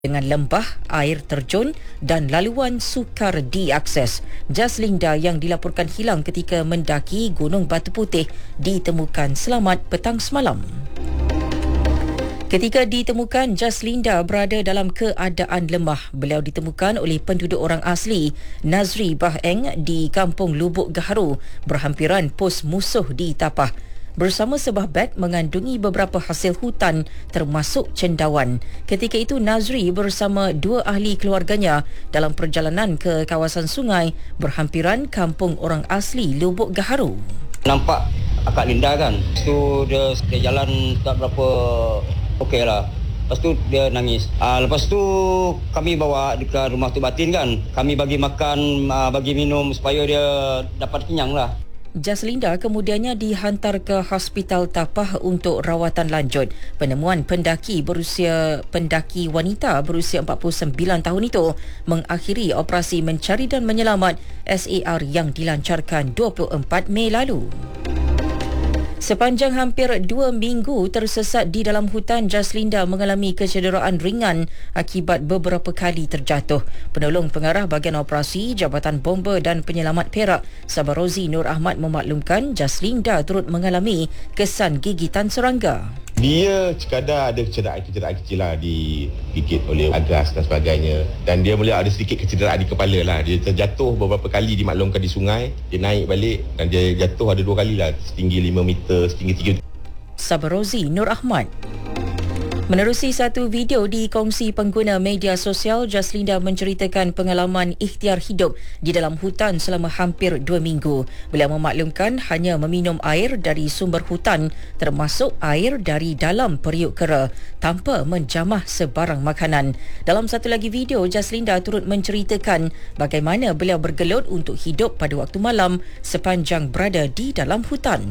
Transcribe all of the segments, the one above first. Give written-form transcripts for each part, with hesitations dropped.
dengan lembah, air terjun dan laluan sukar diakses. Jaslinda yang dilaporkan hilang ketika mendaki Gunung Batu Putih ditemukan selamat petang semalam. Ketika ditemukan, Jaslinda berada dalam keadaan lemah. Beliau ditemukan oleh penduduk orang asli Nazri Baheng di Kampung Lubuk Gaharu, berhampiran pos musuh di Tapah. Bersama sebuah beg mengandungi beberapa hasil hutan termasuk cendawan. Ketika itu Nazri bersama dua ahli keluarganya dalam perjalanan ke kawasan sungai berhampiran kampung orang asli Lubuk Gaharu. Nampak akak Linda kan. Lepas tu dia jalan tak berapa okey lah. Lepas tu dia nangis. Lepas tu kami bawa dia ke rumah tu batin kan. Kami bagi makan, bagi minum supaya dia dapat kenyang lah. Jaslinda kemudiannya dihantar ke Hospital Tapah untuk rawatan lanjut. Penemuan pendaki wanita berusia 49 tahun itu mengakhiri operasi mencari dan menyelamat SAR yang dilancarkan 24 Mei lalu. Sepanjang hampir 2 minggu tersesat di dalam hutan, Jaslinda mengalami kecederaan ringan akibat beberapa kali terjatuh. Penolong pengarah bahagian operasi Jabatan Bomba dan Penyelamat Perak, Sabarozi Nur Ahmad memaklumkan Jaslinda turut mengalami kesan gigitan serangga. Dia sekadar ada kecederaan kecil lah, digigit oleh agas dan sebagainya. Dan dia mula ada sedikit kecederaan di kepala lah. Dia terjatuh beberapa kali dimaklumkan di sungai. Dia naik balik dan dia jatuh ada 2 kali lah. Setinggi 5 meter, setinggi 3 meter. Sabarozi Nur Ahmad. Menerusi satu video dikongsi pengguna media sosial, Jaslinda menceritakan pengalaman ikhtiar hidup di dalam hutan selama hampir 2 minggu. Beliau memaklumkan hanya meminum air dari sumber hutan termasuk air dari dalam periuk kera tanpa menjamah sebarang makanan. Dalam satu lagi video, Jaslinda turut menceritakan bagaimana beliau bergelut untuk hidup pada waktu malam sepanjang berada di dalam hutan.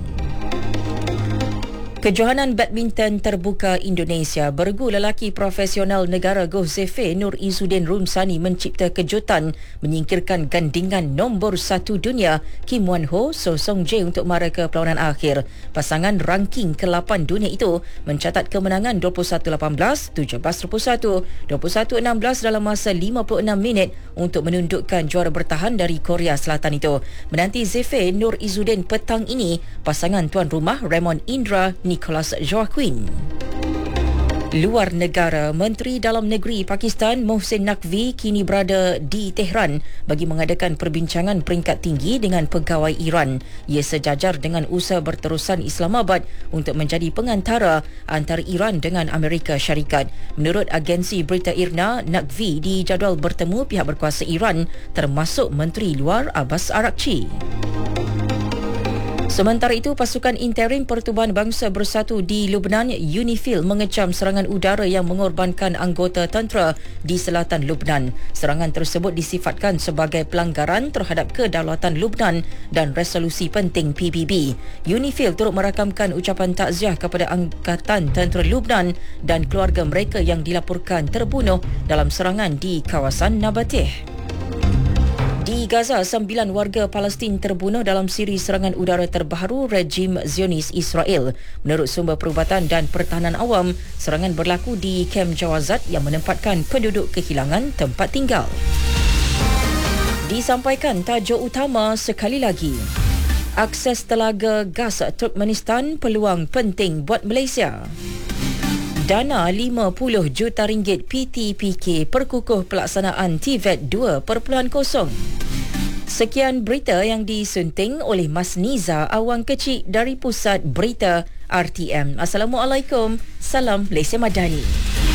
Kejohanan badminton terbuka Indonesia, bergu lelaki profesional negara Goh Zefir Nur Izzuddin Rumsani mencipta kejutan menyingkirkan gandingan nombor 1 dunia Kim Wan Ho So Song Jae untuk mara ke perlawanan akhir. Pasangan ranking ke-8 dunia itu mencatat kemenangan 21-18, 17-21, 21-16 dalam masa 56 minit untuk menundukkan juara bertahan dari Korea Selatan itu. Menanti Zefir Nur Izzuddin petang ini, pasangan tuan rumah Raymond Indra Nicholas Joaquin. Luar negara, Menteri Dalam Negeri Pakistan Mohsin Naqvi kini berada di Tehran bagi mengadakan perbincangan peringkat tinggi dengan pegawai Iran. Ia sejajar dengan usaha berterusan Islamabad untuk menjadi pengantara antara Iran dengan Amerika Syarikat. Menurut agensi berita IRNA, Naqvi dijadual bertemu pihak berkuasa Iran termasuk Menteri Luar Abbas Araghchi. Sementara itu, pasukan interim Pertubuhan Bangsa Bersatu di Lubnan, UNIFIL, mengecam serangan udara yang mengorbankan anggota tentera di selatan Lubnan. Serangan tersebut disifatkan sebagai pelanggaran terhadap kedaulatan Lubnan dan resolusi penting PBB. UNIFIL turut merakamkan ucapan takziah kepada Angkatan Tentera Lubnan dan keluarga mereka yang dilaporkan terbunuh dalam serangan di kawasan Nabateh. Di Gaza, 9 warga Palestin terbunuh dalam siri serangan udara terbaru rejim Zionis Israel. Menurut sumber perubatan dan pertahanan awam, serangan berlaku di Kem Jawazat yang menempatkan penduduk kehilangan tempat tinggal. Disampaikan tajuk utama sekali lagi. Akses telaga gas Turkmenistan peluang penting buat Malaysia. Dana 50 juta ringgit PTPK perkukuh pelaksanaan TVET 2.0. Sekian berita yang disunting oleh Mas Niza Awang Kecik dari Pusat Berita RTM. Assalamualaikum. Salam Malaysia Madani.